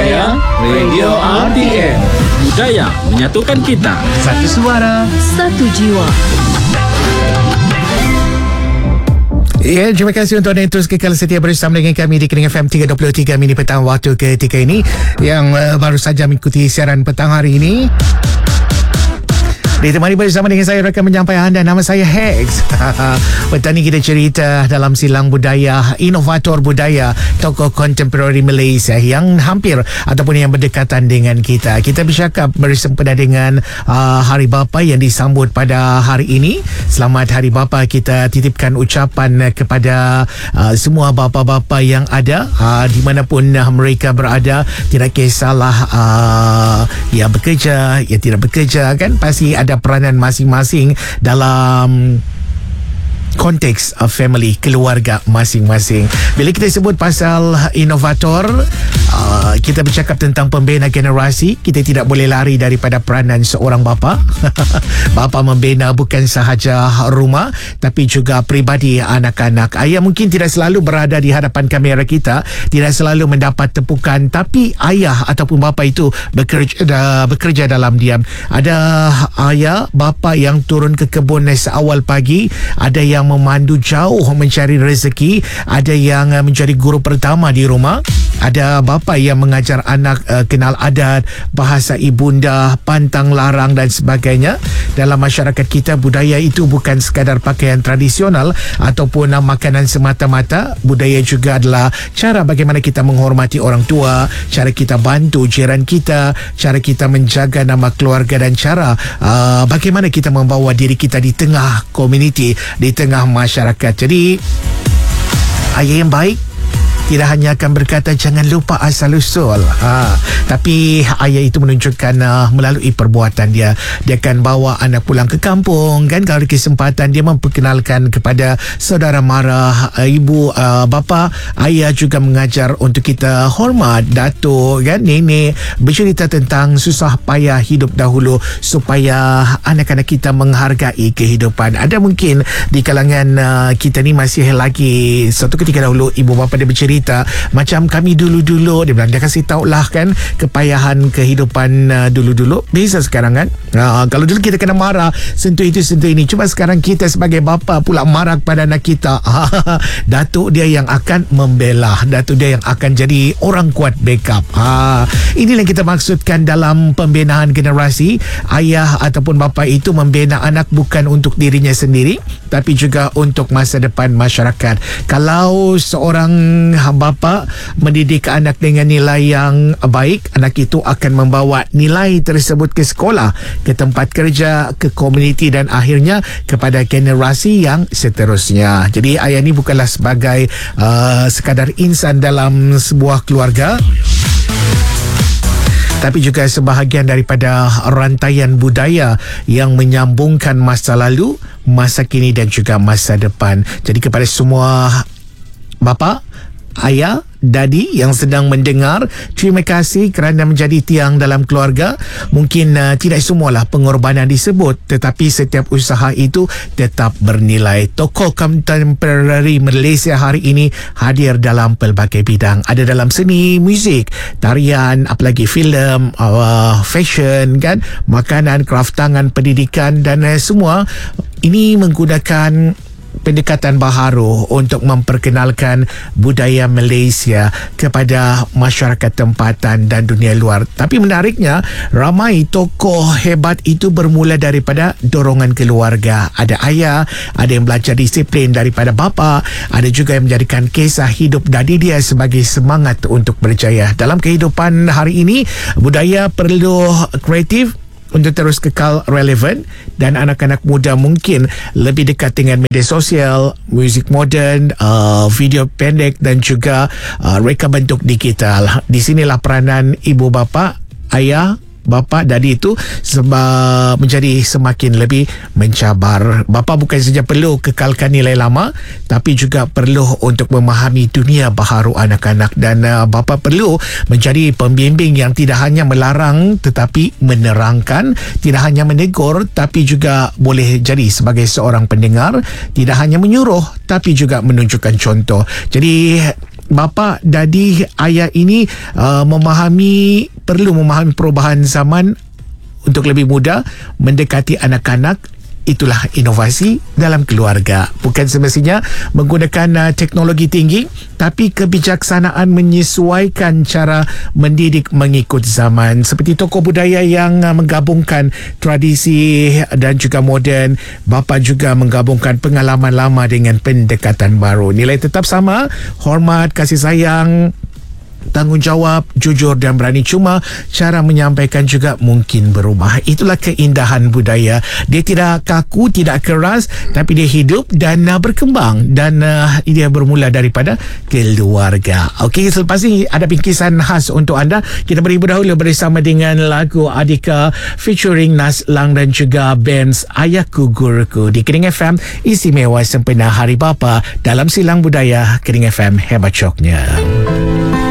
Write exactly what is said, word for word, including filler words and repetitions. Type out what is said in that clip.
Budaya Radio R T M. Budaya menyatukan kita. Satu suara, satu jiwa. Ya, terima kasih untuk anda yang terus kekal setia bersama dengan kami di Kening F M tiga dua puluh tiga Mini Petang waktu ketika ini yang uh, baru saja mengikuti siaran petang hari ini. Ditemani bersama dengan saya rakan menyampaikan anda, nama saya Hex. Petang ni kita cerita dalam silang budaya, inovator budaya, tokoh kontemporari Malaysia yang hampir ataupun yang berdekatan dengan kita. Kita bercakap bersempena dengan uh, Hari Bapa yang disambut pada hari ini. Selamat Hari Bapa, kita titipkan ucapan kepada uh, semua bapa-bapa yang ada uh, di manapun uh, mereka berada. Tidak kisahlah uh, yang bekerja, yang tidak bekerja, kan pasti ada peranan masing-masing dalam konteks uh, family, keluarga masing-masing. Bila kita sebut pasal inovator, uh, kita bercakap tentang pembina generasi. Kita tidak boleh lari daripada peranan seorang bapa. Bapa membina bukan sahaja rumah, tapi juga pribadi anak-anak. Ayah mungkin tidak selalu berada di hadapan kamera kita, tidak selalu mendapat tepukan, tapi ayah ataupun bapa itu bekerja, uh, bekerja dalam diam. Ada ayah, bapa yang turun ke kebun seawal pagi, ada yang memandu jauh mencari rezeki, ada yang uh, menjadi guru pertama di rumah, ada bapa yang mengajar anak uh, kenal adat, bahasa ibunda, pantang larang dan sebagainya. Dalam masyarakat kita, budaya itu bukan sekadar pakaian tradisional ataupun uh, makanan semata-mata. Budaya juga adalah cara bagaimana kita menghormati orang tua, cara kita bantu jiran kita, cara kita menjaga nama keluarga, dan cara uh, bagaimana kita membawa diri kita di tengah komuniti, di tengah masyarakat. Jadi ayah yang baik tidak hanya akan berkata jangan lupa asal-usul, ha, tapi ayah itu menunjukkan uh, melalui perbuatan dia. Dia akan bawa anak pulang ke kampung, kan, kalau ada kesempatan dia memperkenalkan kepada saudara mara, uh, ibu, uh, bapa. Ayah juga mengajar untuk kita hormat datuk, kan, nenek, bercerita tentang susah payah hidup dahulu supaya anak-anak kita menghargai kehidupan. Ada mungkin di kalangan uh, kita ni masih lagi, suatu ketika dahulu ibu bapa dia bercerita macam kami dulu-dulu. Dia bilang, dia kasih tahu lah, kan, kepayahan kehidupan uh, dulu-dulu. Bisa sekarang, kan, uh, kalau dulu kita kena marah, sentuh itu sentuh ini, cuma sekarang kita sebagai bapa pula marah kepada anak kita. Datuk dia yang akan membela, datuk dia yang akan jadi orang kuat backup. Ha, inilah yang kita maksudkan dalam pembinaan generasi. Ayah ataupun bapa itu membina anak bukan untuk dirinya sendiri, tapi juga untuk masa depan masyarakat. Kalau seorang bapa mendidik anak dengan nilai yang baik, anak itu akan membawa nilai tersebut ke sekolah, ke tempat kerja, ke komuniti, dan akhirnya kepada generasi yang seterusnya. Jadi ayah ni bukanlah sebagai uh, sekadar insan dalam sebuah keluarga, tapi juga sebahagian daripada rantaian budaya yang menyambungkan masa lalu, masa kini dan juga masa depan. Jadi kepada semua bapa, ayah, dadi yang sedang mendengar, terima kasih kerana menjadi tiang dalam keluarga. Mungkin uh, tidak semualah pengorbanan disebut, tetapi setiap usaha itu tetap bernilai. Tokoh kontemporari Malaysia hari ini hadir dalam pelbagai bidang. Ada dalam seni, muzik, tarian, apalagi filem, uh, fashion, kan, makanan, kraft tangan, pendidikan, dan uh, semua ini menggunakan pendekatan baharu untuk memperkenalkan budaya Malaysia kepada masyarakat tempatan dan dunia luar. Tapi menariknya, ramai tokoh hebat itu bermula daripada dorongan keluarga. Ada ayah, ada yang belajar disiplin daripada bapa, ada juga yang menjadikan kisah hidup dadi dia sebagai semangat untuk berjaya. Dalam kehidupan hari ini, budaya perlu kreatif untuk terus kekal relevan, dan anak-anak muda mungkin lebih dekat dengan media sosial, muzik moden, uh, video pendek, dan juga uh, reka bentuk digital. Di sinilah peranan ibu bapa, ayah, bapa, dadi itu sebab menjadi semakin lebih mencabar. Bapa bukan saja perlu kekalkan nilai lama, tapi juga perlu untuk memahami dunia baharu anak-anak, dan uh, bapa perlu menjadi pembimbing yang tidak hanya melarang tetapi menerangkan, tidak hanya menegur tapi juga boleh jadi sebagai seorang pendengar, tidak hanya menyuruh tapi juga menunjukkan contoh. Jadi bapa, dadi, ayah ini uh, memahami, perlu memahami perubahan zaman untuk lebih mudah mendekati anak-anak. Itulah inovasi dalam keluarga. Bukan semestinya menggunakan uh, teknologi tinggi, tapi kebijaksanaan menyesuaikan cara mendidik mengikut zaman. Seperti tokoh budaya yang uh, menggabungkan tradisi dan juga moden. Bapa juga menggabungkan pengalaman lama dengan pendekatan baru. Nilai tetap sama, hormat, kasih sayang, tanggungjawab, jujur dan berani. Cuma cara menyampaikan juga mungkin berubah. Itulah keindahan budaya. Dia tidak kaku, tidak keras, tapi dia hidup dan uh, berkembang, dan uh, dia bermula daripada keluarga. Okey, selepas ini ada bingkisan khas untuk anda. Kita beri dahulu bersama dengan lagu Adika featuring Nas Lang dan juga Benz, Ayahku Guruku di Kering F M. Istimewa sempena Hari Bapa dalam Silang Budaya Kering F M, hebat syoknya.